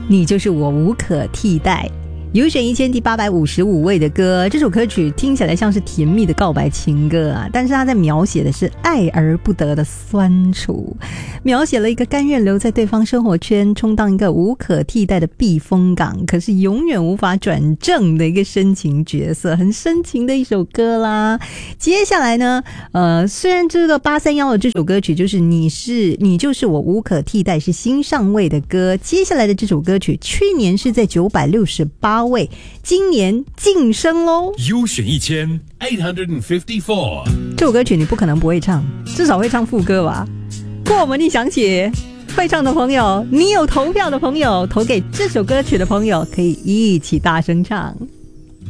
你就是我无可替代。有选1000第855位的歌，这首歌曲听起来像是甜蜜的告白情歌啊，但是它在描写的是爱而不得的酸楚，描写了一个甘愿留在对方生活圈，充当一个无可替代的避风港，可是永远无法转正的一个深情角色，很深情的一首歌啦。接下来呢，虽然这个831的这首歌曲就是你就是我无可替代是新上位的歌，接下来的这首歌曲去年是在968位，今年晋升咯。 优选1854， 这首歌曲你不可能不会唱，至少会唱副歌吧。过门一响起，会唱的朋友，你有投票的朋友，投给这首歌曲的朋友，可以一起大声唱。